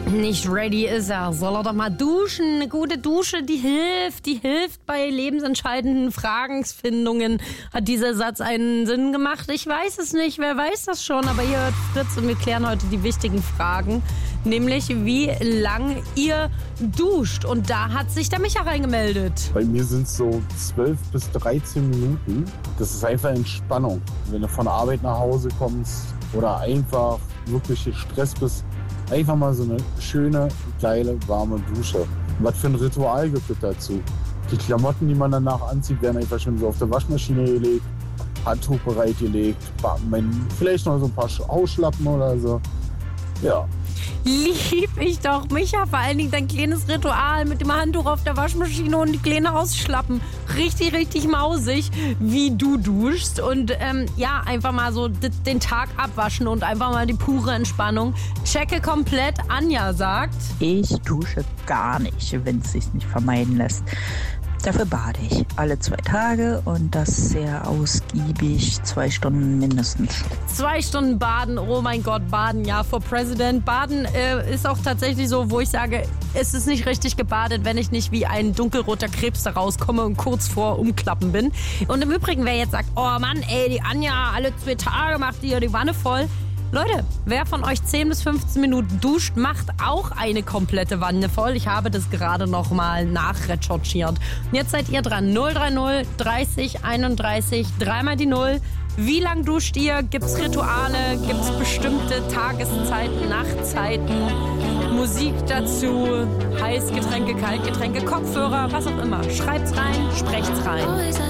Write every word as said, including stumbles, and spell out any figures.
Nicht ready ist er. Soll er doch mal duschen. Eine gute Dusche, die hilft. Die hilft bei lebensentscheidenden Fragensfindungen. Hat dieser Satz einen Sinn gemacht? Ich weiß es nicht. Wer weiß das schon? Aber ihr hört Fritz und wir klären heute die wichtigen Fragen. Nämlich, wie lang ihr duscht. Und da hat sich der Micha reingemeldet. Bei mir sind es so zwölf bis dreizehn Minuten. Das ist einfach Entspannung. Wenn du von der Arbeit nach Hause kommst oder einfach wirklich gestresst bist, einfach mal so eine schöne, geile, warme Dusche. Was für ein Ritual gibt es dazu? Die Klamotten, die man danach anzieht, werden einfach schon so auf der Waschmaschine gelegt, Handtuch bereitgelegt, vielleicht noch so ein paar Hausschlappen oder so. Ja. Lieb ich doch, Micha. Vor allen Dingen dein kleines Ritual mit dem Handtuch auf der Waschmaschine und die kleinen Hausschlappen. Richtig, richtig mausig, wie du duschst. Und ähm, ja, einfach mal so d- den Tag abwaschen und einfach mal die pure Entspannung. Checke komplett. Anja sagt: Ich dusche gar nicht, wenn es sich nicht vermeiden lässt. Dafür bade ich alle zwei Tage und das sehr ausgiebig, zwei Stunden mindestens. Zwei Stunden baden, oh mein Gott, baden, ja, for President. Baden äh, ist auch tatsächlich so, wo ich sage, es ist nicht richtig gebadet, wenn ich nicht wie ein dunkelroter Krebs da rauskomme und kurz vor Umklappen bin. Und im Übrigen, wer jetzt sagt, oh Mann, ey, die Anja, alle zwei Tage macht die ja die Wanne voll. Leute, wer von euch zehn bis fünfzehn Minuten duscht, macht auch eine komplette Wanne voll. Ich habe das gerade noch mal nachrecherchiert. Und jetzt seid ihr dran. null drei null dreißig einunddreißig, dreimal die Null. Wie lang duscht ihr? Gibt's Rituale? Gibt's bestimmte Tageszeiten, Nachtzeiten? Musik dazu? Heißgetränke, Kaltgetränke, Kopfhörer, was auch immer. Schreibt's rein, sprecht's rein.